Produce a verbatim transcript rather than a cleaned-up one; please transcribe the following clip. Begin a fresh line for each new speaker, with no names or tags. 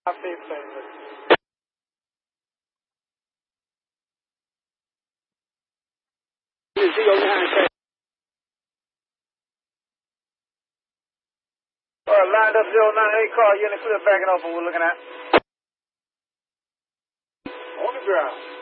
fifteen. zero nine. All right, lined up zero nine eight car, unit clear backing up, and we're looking at. On the ground.